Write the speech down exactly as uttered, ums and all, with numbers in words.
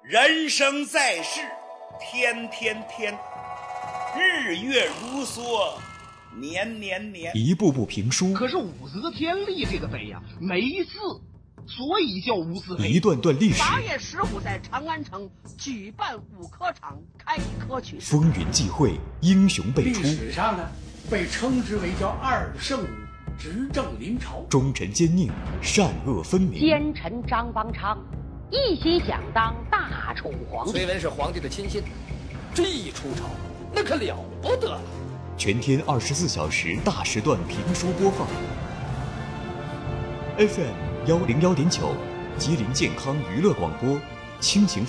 人生在世，天天天，日月如梭，年年年。 一部部评书， 可是武则天立这个碑呀、啊，没字，所以叫无字碑。 一段段历史。 八月十五在长安城举办武科场开科取士， 风云际会，英雄辈出。 历史上呢，被称之为叫二圣武，执政临朝， 忠臣奸佞，善恶分明。 奸臣张邦昌一心想当大宠皇帝。 崔文是皇帝的亲信，这一出朝，那可了不得了。 全天二十四小时大时段评书播放 ，F M 幺零幺点九，吉林健康娱乐广播，亲情。